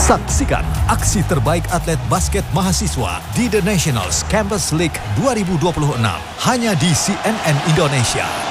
Saksikan aksi terbaik atlet basket mahasiswa di The Nationals Campus League 2026 hanya di CNN Indonesia.